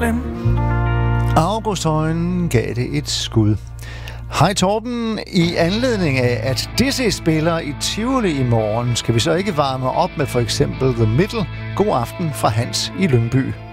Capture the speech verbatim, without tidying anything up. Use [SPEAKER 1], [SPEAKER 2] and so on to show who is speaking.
[SPEAKER 1] himlen.
[SPEAKER 2] August Højen gav det et skud. Hej Torben, i anledning af, at Dizzy spiller i Tivoli i morgen, skal vi så ikke varme op med for eksempel The Middle? God aften fra Hans i Lyngby.